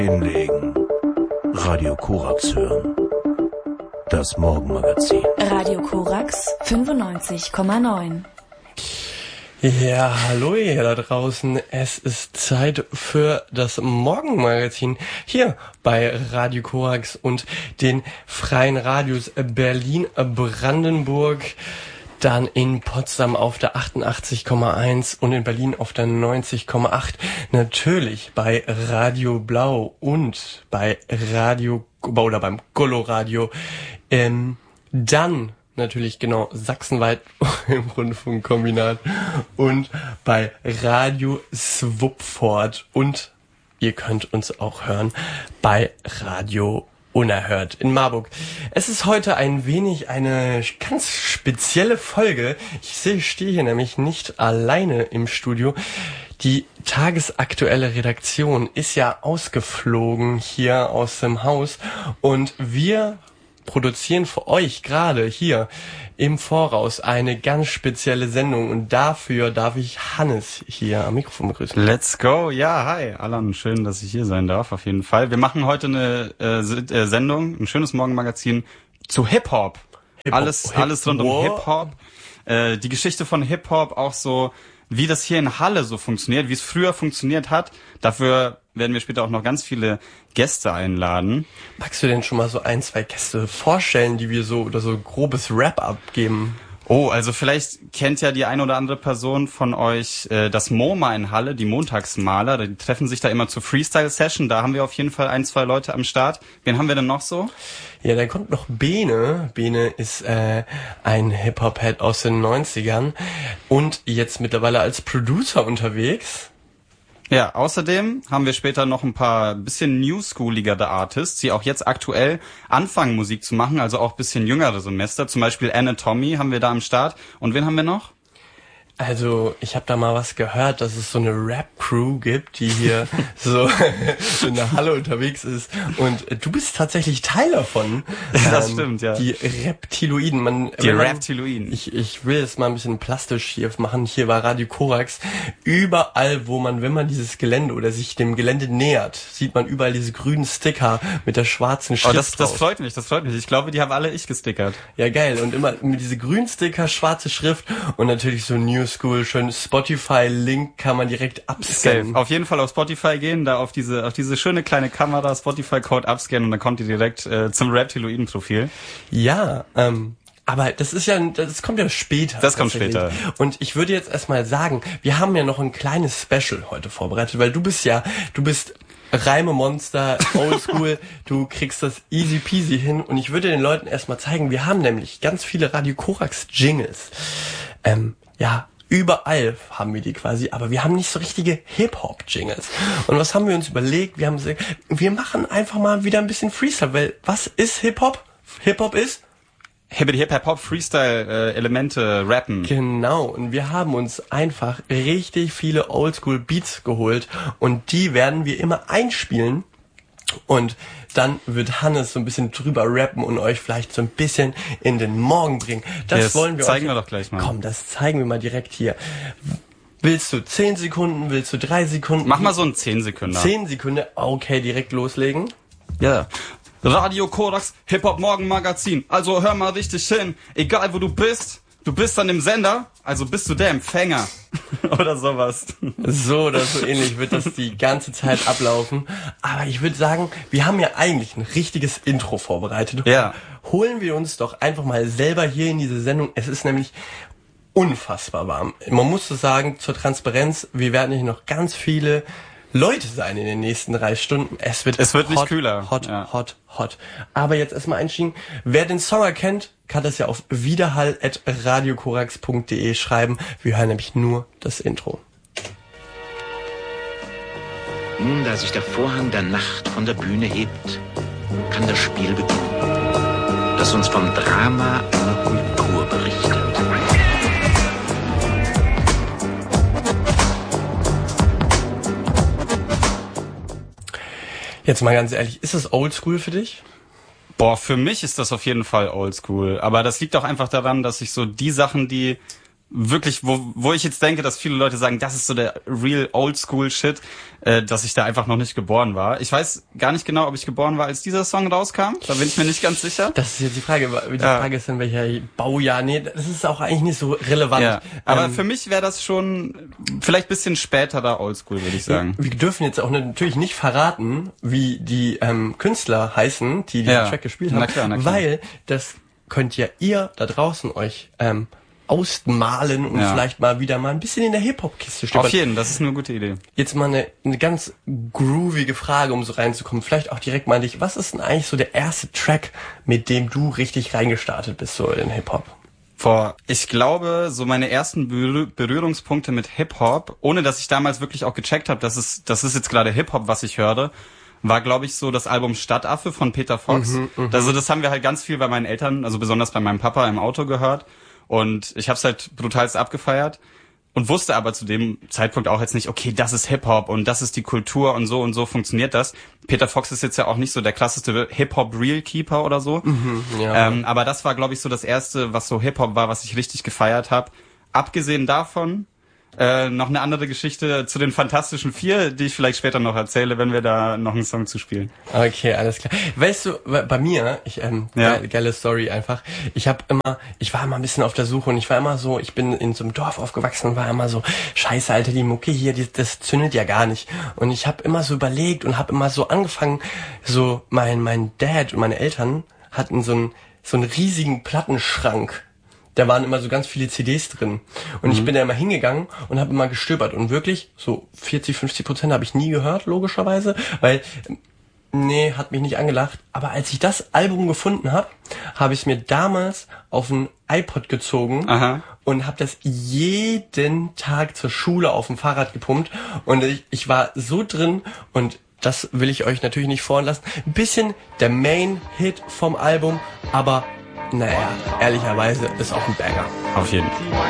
Hinlegen. Radio Korax hören. Das Morgenmagazin. Radio Korax 95,9. Ja, hallo ihr da draußen. Es ist Zeit für das Morgenmagazin hier bei Radio Korax und den freien Radios Berlin-Brandenburg, dann in Potsdam auf der 88,1 und in Berlin auf der 90,8. Natürlich bei Radio Blau und bei Radio oder beim Coloradio. Dann natürlich genau sachsenweit im Rundfunkkombinat und bei Radio Swupfort. Und ihr könnt uns auch hören bei Radio Unerhört in Marburg. Es ist heute ein wenig eine ganz spezielle Folge. Ich stehe hier nämlich nicht alleine im Studio. Die tagesaktuelle Redaktion ist ja ausgeflogen hier aus dem Haus und wir produzieren für euch gerade hier im Voraus eine ganz spezielle Sendung und dafür darf ich Hannes hier am Mikrofon begrüßen. Let's go. Ja, hi Alan, schön, dass ich hier sein darf, auf jeden Fall. Wir machen heute eine Sendung, ein schönes Morgenmagazin zu Hip-Hop. Alles rund um Hip-Hop. Die Geschichte von Hip-Hop, auch so, wie das hier in Halle so funktioniert, wie es früher funktioniert hat. Dafür werden wir später auch noch ganz viele Gäste einladen. Magst du denn schon mal so ein, zwei Gäste vorstellen, die wir so oder so grobes Wrap-up geben? Oh, also vielleicht kennt ja die eine oder andere Person von euch das MoMA in Halle, die Montagsmaler. Die treffen sich da immer zur Freestyle-Session. Da haben wir auf jeden Fall ein, zwei Leute am Start. Wen haben wir denn noch so? Ja, da kommt noch Bene. Bene ist ein Hip-Hop-Head aus den 90ern und jetzt mittlerweile als Producer unterwegs. Ja, außerdem haben wir später noch ein paar bisschen newschooligere Artists, die auch jetzt aktuell anfangen Musik zu machen, also auch bisschen jüngere Semester. Zum Beispiel Anatomy haben wir da am Start. Und wen haben wir noch? Also, ich habe da mal was gehört, dass es so eine Rap-Crew gibt, die hier so in der Halle unterwegs ist. Und du bist tatsächlich Teil davon. Das stimmt, ja. Die Reptiloiden. Reptiloiden. Ich will es mal ein bisschen plastisch hier machen. Hier bei Radio Korax. Überall, wenn man dieses Gelände oder sich dem Gelände nähert, sieht man überall diese grünen Sticker mit der schwarzen Schrift drauf. Das freut mich. Ich glaube, die haben alle ich gestickert. Ja, geil. Und immer mit diese grünen Sticker, schwarze Schrift und natürlich so New School, schön Spotify-Link kann man direkt abscannen. Auf jeden Fall auf Spotify gehen, da auf diese schöne kleine Kamera Spotify-Code abscannen und dann kommt ihr direkt zum Reptiloiden-Profil. Ja, aber das kommt ja später. Das kommt später. Und ich würde jetzt erstmal sagen, wir haben ja noch ein kleines Special heute vorbereitet, weil du bist Reimemonster, Oldschool, du kriegst das easy peasy hin und ich würde den Leuten erstmal zeigen, wir haben nämlich ganz viele Radio Korax Jingles. Überall haben wir die quasi, aber wir haben nicht so richtige Hip-Hop-Jingles. Und was haben wir uns überlegt? Wir haben gesagt, wir machen einfach mal wieder ein bisschen Freestyle, weil was ist Hip-Hop? Hip-Hop ist Hip-Hop, Freestyle, Elemente, Rappen. Genau, und wir haben uns einfach richtig viele Oldschool-Beats geholt und die werden wir immer einspielen. Und dann wird Hannes so ein bisschen drüber rappen und euch vielleicht so ein bisschen in den Morgen bringen. Das wollen wir zeigen wir doch gleich mal. Komm, das zeigen wir mal direkt hier. Willst du 10 Sekunden? Willst du 3 Sekunden? Mach mal so einen 10 Sekunden. 10 Sekunden? Okay, direkt loslegen. Ja. Radio Korax, Hip-Hop-Morgenmagazin. Also hör mal richtig hin. Egal wo du bist an dem Sender, also bist du der Empfänger. Oder sowas. So oder so ähnlich wird das die ganze Zeit ablaufen. Aber ich würde sagen, wir haben ja eigentlich ein richtiges Intro vorbereitet. Ja. Holen wir uns doch einfach mal selber hier in diese Sendung. Es ist nämlich unfassbar warm. Man muss so sagen, zur Transparenz, wir werden hier noch ganz viele Leute sein in den nächsten 3 Stunden. Es wird nicht kühler. Hot. Aber jetzt erstmal einsteigen. Wer den Song erkennt, kann das ja auf widerhall@radiokorax.de schreiben. Wir hören nämlich nur das Intro. Nun, da sich der Vorhang der Nacht von der Bühne hebt, kann das Spiel beginnen, das uns vom Drama einer Kultur berichtet. Jetzt mal ganz ehrlich, ist das Oldschool für dich? Für mich ist das auf jeden Fall Oldschool. Aber das liegt auch einfach daran, dass ich so die Sachen, die wirklich, wo ich jetzt denke, dass viele Leute sagen, das ist so der real Oldschool Shit, dass ich da einfach noch nicht geboren war. Ich weiß gar nicht genau, ob ich geboren war, als dieser Song rauskam. Da bin ich mir nicht ganz sicher. Das ist jetzt die Frage. Die Frage ist dann, welcher Baujahr. Nee, das ist auch eigentlich nicht so relevant. Ja, aber für mich wäre das schon vielleicht bisschen späterer Oldschool, würde ich sagen. Wir dürfen jetzt auch natürlich nicht verraten, wie die Künstler heißen, die diesen Track gespielt haben. Na klar. Weil das könnt ja ihr da draußen euch ausmalen und vielleicht mal wieder mal ein bisschen in der Hip-Hop-Kiste stöbern. Auf jeden, das ist eine gute Idee. Jetzt mal eine ganz groovige Frage, um so reinzukommen. Vielleicht auch direkt mal an dich. Was ist denn eigentlich so der erste Track, mit dem du richtig reingestartet bist, so in Hip-Hop? Ich glaube, so meine ersten Berührungspunkte mit Hip-Hop, ohne dass ich damals wirklich auch gecheckt habe, das ist jetzt gerade Hip-Hop, was ich höre, war, glaube ich, so das Album Stadtaffe von Peter Fox. Also das haben wir halt ganz viel bei meinen Eltern, also besonders bei meinem Papa im Auto gehört. Und ich habe es halt brutalst abgefeiert und wusste aber zu dem Zeitpunkt auch jetzt nicht, okay, das ist Hip-Hop und das ist die Kultur und so funktioniert das. Peter Fox ist jetzt ja auch nicht so der klassischste Hip-Hop-Real-Keeper oder so. Aber das war, glaube ich, so das erste, was so Hip-Hop war, was ich richtig gefeiert habe. Abgesehen davon noch eine andere Geschichte zu den Fantastischen Vier, die ich vielleicht später noch erzähle, wenn wir da noch einen Song zu spielen. Okay, alles klar. Weißt du, bei mir, geile Story einfach. Ich war immer ein bisschen auf der Suche und ich war immer so, ich bin in so einem Dorf aufgewachsen und war immer so, scheiße, Alter, die Mucke hier, das zündet ja gar nicht. Und ich habe immer so überlegt und habe immer so angefangen, so mein Dad und meine Eltern hatten so einen riesigen Plattenschrank. Da waren immer so ganz viele CDs drin. Und ich bin da immer hingegangen und habe immer gestöbert. Und wirklich, so 40-50% habe ich nie gehört, logischerweise. Weil, hat mich nicht angelacht. Aber als ich das Album gefunden habe, habe ich es mir damals auf ein iPod gezogen und habe das jeden Tag zur Schule auf dem Fahrrad gepumpt. Und ich war so drin und das will ich euch natürlich nicht voranlassen. Ein bisschen der Main-Hit vom Album, aber naja, ehrlicherweise ist auch ein Banger. Auf jeden Fall.